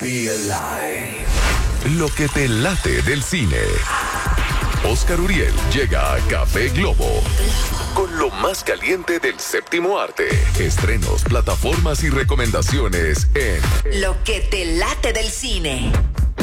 Be Alive. Lo que te late del cine. Oscar Uriel llega a Café Globo con lo más caliente del séptimo arte. Estrenos, plataformas y recomendaciones en Lo que te late del cine.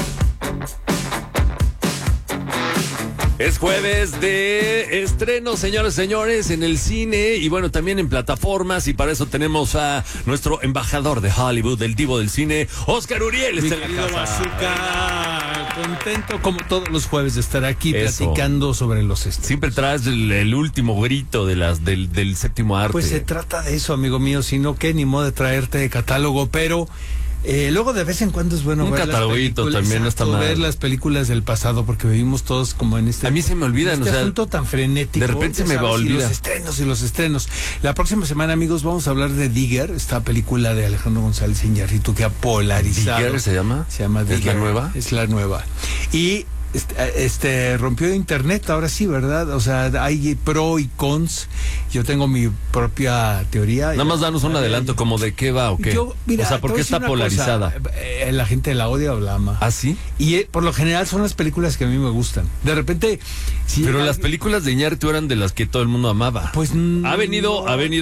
Es jueves de estreno, señores, señores, en el cine y bueno, también en plataformas, y para eso tenemos a nuestro embajador de Hollywood, el divo del cine, Oscar Uriel. Mi Está en la querido casa. Bazooka, contento como todos los jueves de estar aquí Eso. platicando sobre los estrenos. Siempre traes el último grito de del séptimo arte. Pues se trata de eso, amigo mío, sino que ni modo de traerte de catálogo, pero luego de vez en cuando es bueno Un ver cataloguito las películas, también no está mal. ver las películas del pasado, porque vivimos todos como en este... A mí se me olvidan, este o sea, asunto tan frenético. de repente ya me va a sabes, y olvidar. los estrenos. La próxima semana, amigos, vamos a hablar de Digger, esta película de Alejandro González Iñárritu que ha polarizado. ¿Digger se llama? Se llama Digger. ¿Es la nueva? Es la nueva. Y rompió internet, ahora sí, ¿verdad? O sea, hay pro y cons. Yo tengo mi propia teoría. Nada más danos un adelanto como de qué va o qué. Mira, o sea, te ¿por voy qué a decir está una polarizada? cosa, la gente la odia o la ama. ¿Ah, sí? Y por lo general son las películas que a mí me gustan. De repente... si Pero alguien- las películas de Iñárritu eran de las que todo el mundo amaba. Pues Ha venido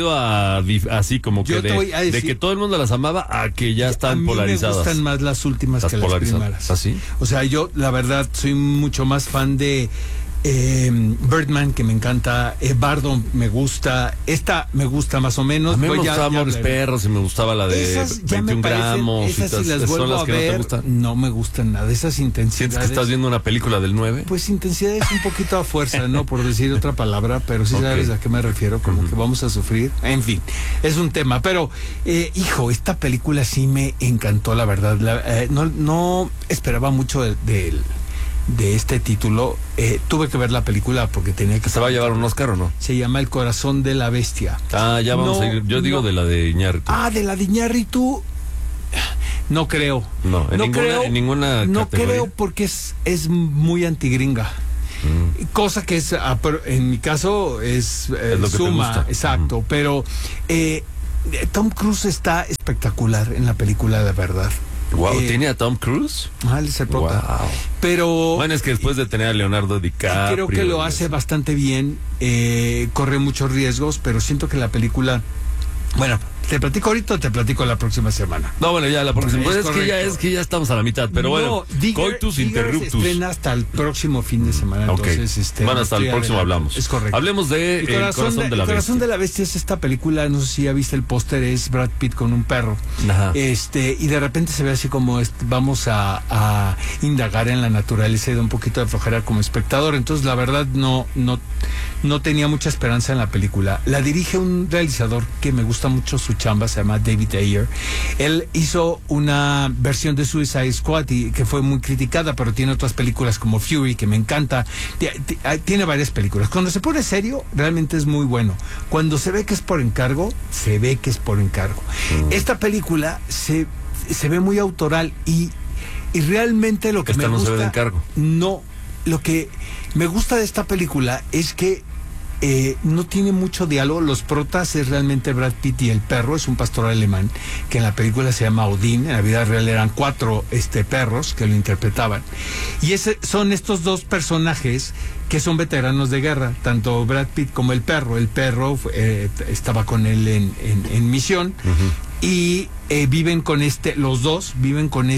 así como que Yo te voy a de decir- que todo el mundo las amaba a que ya a están mí polarizadas. me gustan más las últimas Las que las polarizadas. primeras. ¿Ah, sí? O sea, yo la verdad soy mucho más fan de Birdman, que me encanta. Bardo me gusta. Esta me gusta más o menos. A mí me Pues ya- gustaba ya Amores hablaré. Perros y me gustaba la de Esas ya me 21 parecen- gramos. esas si las son vuelvo las a que no te ver, gustan. no me gustan nada. Esas intensidades. ¿Sientes que estás viendo una película del 9? Pues intensidad es un poquito a fuerza, ¿no? Por decir otra palabra, pero sí Ok. sabes a qué me refiero, como que vamos a sufrir. En fin, es un tema. Pero, hijo, esta película sí me encantó, la verdad. No esperaba mucho de este título. Tuve que ver la película porque tenía que... ¿Se va a llevar un Oscar o no? Se llama El corazón de la bestia. Ah, ya vamos No, a ir. Yo digo no. de la de Iñárritu. Ah, de la de Iñárritu. No creo. No, en ninguna No categoría. creo porque es muy antigringa. Cosa que es, en mi caso, es Es lo que te suma, gusta. exacto. Pero Tom Cruise está espectacular en la película, de verdad. Wow, Eh, ¿tiene a Tom Cruise? Él es el prota. Wow. Pero Bueno, es que después de tener a Leonardo DiCaprio... creo que lo hace bastante bien. Corre muchos riesgos, pero siento que la película... Bueno, ¿te platico ahorita o te platico la próxima semana? No, bueno, ya la próxima. Pues Es correcto. es que ya estamos a la mitad, pero bueno. Coitus Digger interruptus. se estrena hasta el próximo fin de semana. Ok. Entonces, Bueno, hasta el estoy próximo adelante. hablamos. Es correcto. Hablemos de El corazón de la El bestia. corazón de la bestia es esta película, no sé si ya viste el póster, es Brad Pitt con un perro. Ajá. Y de repente se ve así como vamos a indagar en la naturaleza y da un poquito de flojera como espectador. Entonces, la verdad, no tenía mucha esperanza en la película. La dirige un realizador que me gusta mucho su chamba, se llama David Ayer. Él hizo una versión de Suicide Squad que fue muy criticada, pero tiene otras películas como Fury, que me encanta. Tiene varias películas. Cuando se pone serio, realmente es muy bueno. Cuando se ve que es por encargo, se ve que es por encargo. Esta película se ve muy autoral y realmente lo que Esta me no se gusta... ve de encargo. No, lo que me gusta de esta película es que no tiene mucho diálogo. Los protas es realmente Brad Pitt y el perro, es un pastor alemán que en la película se llama Odín. En la vida real eran 4 perros que lo interpretaban, y son estos dos personajes que son veteranos de guerra, tanto Brad Pitt como el perro. El perro estaba con él en misión. Y viven con los dos viven con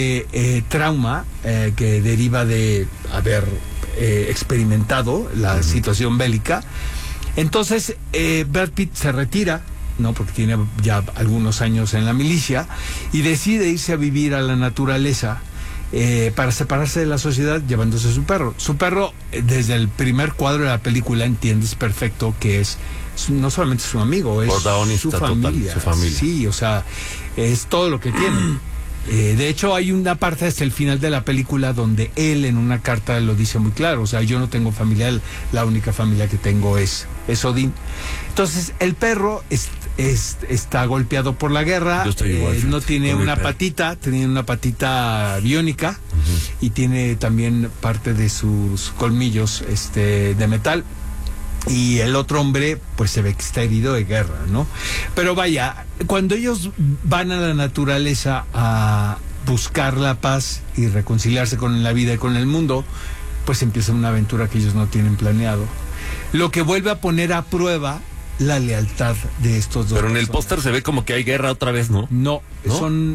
trauma que deriva de haber experimentado la situación bélica. Entonces Brad Pitt se retira, ¿no? Porque tiene ya algunos años en la milicia, y decide irse a vivir a la naturaleza para separarse de la sociedad, llevándose a su perro. Su perro, desde el primer cuadro de la película, entiendes perfecto que no solamente su amigo, es Protagonista su familia. total, su familia. Sí, o sea, es todo lo que tiene. De hecho, hay una parte hasta el final de la película donde él en una carta lo dice muy claro. O sea, yo no tengo familia, la única familia que tengo es Odín. Entonces, el perro está golpeado por la guerra. Yo estoy igual, no tiene con mi una perro. patita, tiene una patita biónica, y tiene también parte de sus colmillos de metal. Y el otro hombre, pues se ve que está herido de guerra, ¿no? Pero vaya, cuando ellos van a la naturaleza buscar la paz y reconciliarse con la vida y con el mundo, pues empieza una aventura que ellos no tienen planeado. Lo que vuelve a poner a prueba la lealtad de estos dos. Pero en el personajes. póster se ve como que hay guerra otra vez, ¿no? No, ¿No?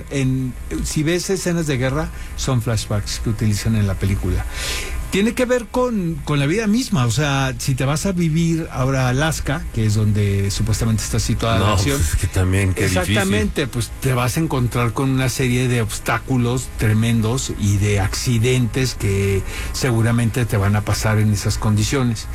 si ves escenas de guerra, son flashbacks que utilizan en la película. Tiene que ver con la vida misma, o sea, si te vas a vivir ahora a Alaska, que es donde supuestamente está situada la No, acción. pues es que también, qué Exactamente, pues te vas a encontrar con una serie de obstáculos tremendos y de accidentes que seguramente te van a pasar en esas condiciones.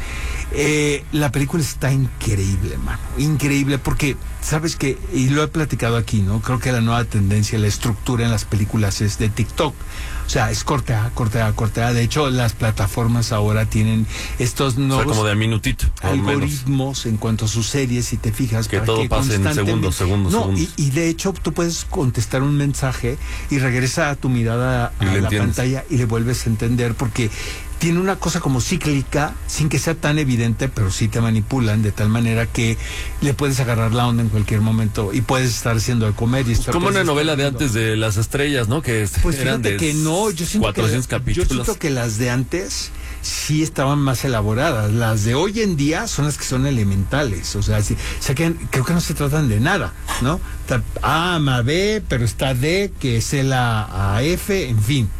La película está increíble, mano, increíble, porque sabes que, y lo he platicado aquí, ¿no? Creo que la nueva tendencia, la estructura en las películas es de TikTok. O sea, es cortea. De hecho, las plataformas ahora tienen estos O nuevos sea, como de a minutito, más o menos. algoritmos en cuanto a sus series, si te fijas. Que para todo pase en constantemente- segundos. Y de hecho, tú puedes contestar un mensaje y regresa a tu mirada Y a le la entiendes. pantalla y le vuelves a entender, porque tiene una cosa como cíclica, sin que sea tan evidente, pero sí te manipulan de tal manera que le puedes agarrar la onda en cualquier momento y puedes estar haciendo de comer. Y estar Como una pensando- novela de antes de Las Estrellas, ¿no? Que Pues eran fíjate de que no, yo siento 400 que, yo capítulos. siento que las de antes sí estaban más elaboradas. Las de hoy en día son las que son elementales. O sea, creo que no se tratan de nada, ¿no? Está A más B, pero está D, que es el a F, en fin.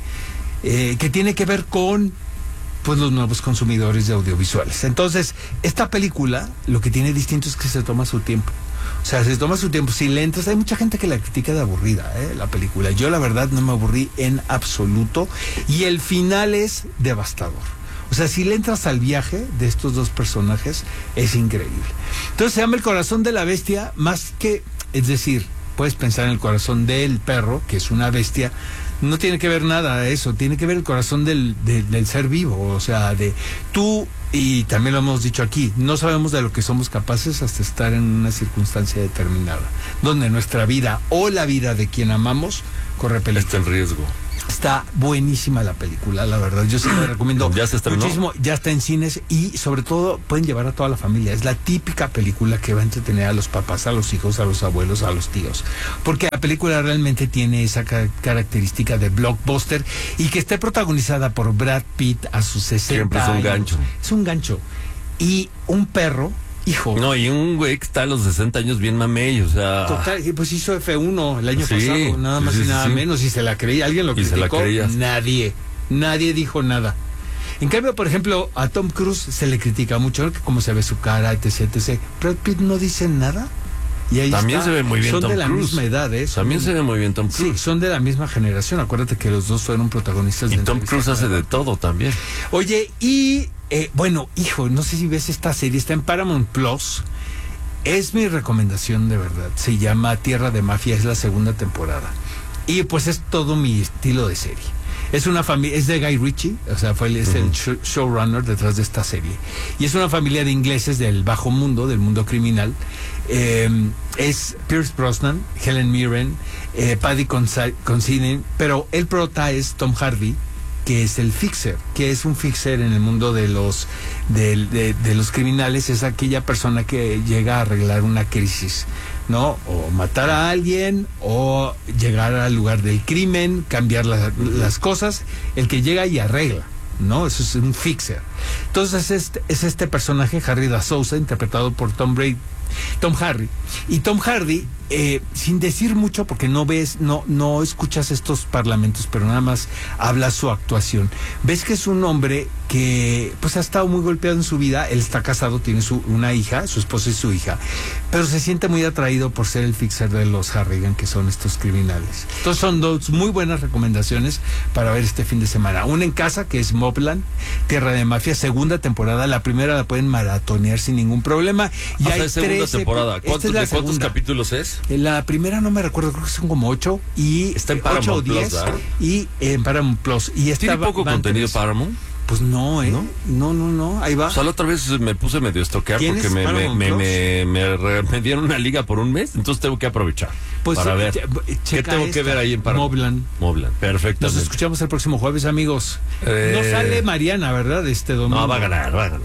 Que tiene que ver con pues los nuevos consumidores de audiovisuales. Entonces, esta película lo que tiene distinto es que se toma su tiempo. O sea, se toma su tiempo. Si le entras, hay mucha gente que la critica de aburrida, la película. Yo la verdad no me aburrí en absoluto. Y el final es devastador. O sea, si le entras al viaje de estos dos personajes, es increíble. Entonces se llama El corazón de la bestia, más que, es decir, puedes pensar en el corazón del perro, que es una bestia. No tiene que ver nada de eso, tiene que ver el corazón del ser vivo, o sea, de tú, y también lo hemos dicho aquí, no sabemos de lo que somos capaces hasta estar en una circunstancia determinada, donde nuestra vida o la vida de quien amamos corre peligro. Está en riesgo. Está buenísima la película, la verdad. Yo sí la recomiendo. ¿Ya se estrenó? Muchísimo. Ya está en cines y sobre todo pueden llevar a toda la familia. Es la típica película que va a entretener a los papás, a los hijos, a los abuelos, a los tíos. Porque la película realmente tiene esa característica de blockbuster y que esté protagonizada por Brad Pitt a sus 60 Siempre es un años. gancho. Es un gancho. Y un perro, hijo. No, y un güey que está a los 60 años bien mamey, o sea... Total, y pues hizo F1 el año Sí, pasado, nada más sí, y sí, nada sí. menos, y se la creía, alguien lo Y se la criticó, creías. nadie dijo nada. En cambio, por ejemplo, a Tom Cruise se le critica mucho que cómo se ve su cara, etc. Brad Pitt no dice nada. Y ahí También está. se ve muy bien Son Tom de la Cruise. misma edad, ¿eh? También se ve muy bien Tom Sí, Cruise. son de la misma generación. Acuérdate que los dos fueron protagonistas Y de Tom Entrevista Cruise hace con de Eva. todo también. Oye, y bueno, hijo, no sé si ves esta serie, está en Paramount Plus. Es mi recomendación de verdad. Se llama Tierra de Mafia, es la segunda temporada. Y pues es todo mi estilo de serie. Es una familia, es de Guy Ritchie, o sea, es el showrunner detrás de esta serie. Y es una familia de ingleses del bajo mundo, del mundo criminal. Es Pierce Brosnan, Helen Mirren, Paddy Considine, pero el prota es Tom Hardy, que es el fixer, que es un fixer en el mundo de los criminales, es aquella persona que llega a arreglar una crisis, ¿no? O matar a alguien, o llegar al lugar del crimen, cambiar las cosas, el que llega y arregla, ¿no? Eso es un fixer. Entonces es este personaje, Harry da Souza, interpretado por Tom Hardy. Y Tom Hardy, sin decir mucho, porque no escuchas estos parlamentos, pero nada más habla su actuación. Ves que es un hombre que pues ha estado muy golpeado en su vida. Él está casado, tiene una hija, su esposa y su hija, pero se siente muy atraído por ser el fixer de los Harrigan, que son estos criminales. Entonces son dos muy buenas recomendaciones para ver este fin de semana. Una en casa, que es Mobland, Tierra de Mafia, segunda temporada. La primera la pueden maratonear sin ningún problema. Y O sea, hay es segunda 13 temporada. esta es la ¿De cuántos segunda. capítulos es? La primera no me recuerdo, creo que son como 8 y Está en 8 o Paramount 10 Plus, ¿verdad? y en Paramount Plus. Y esta ¿Tiene poco van contenido 3. Paramount? Pues no, ¿No? No, ahí va. O sea, la otra vez me puse medio a estoquear ¿Tienes porque Paramount Plus? me dieron una liga por un mes, entonces tengo que aprovechar para ver. ¿Qué checa tengo que esta, ver ahí en Paramount? Mobland. Perfectamente. Nos escuchamos el próximo jueves, amigos. No sale Mariana, ¿verdad? Este domingo. No, va a ganar.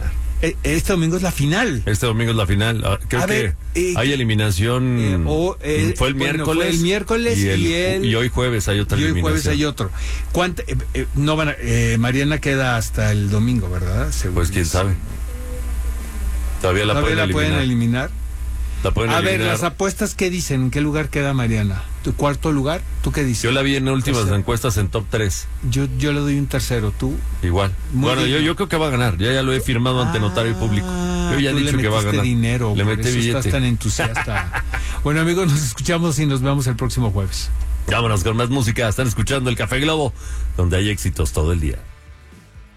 Este domingo es la final. Este domingo es la final. Creo que hay eliminación. Fue el miércoles. Fue el miércoles y hoy jueves hay otra eliminación. Y hoy jueves hay otro. No van Mariana queda hasta el domingo, ¿verdad? Pues quién sabe. Todavía la pueden eliminar. A ver, las apuestas, ¿qué dicen? ¿En qué lugar queda Mariana? ¿Tu cuarto lugar? ¿Tú qué dices? Yo la vi en últimas encuestas en top 3. Yo le doy un tercero, ¿tú? Igual. Yo creo que va a ganar. Ya lo he firmado ante notario y público. Yo ya he dicho que va a ganar. Dinero, le metí billete. Estás tan entusiasta. Bueno, amigos, nos escuchamos y nos vemos el próximo jueves. Vámonos con más música. Están escuchando el Café Globo, donde hay éxitos todo el día.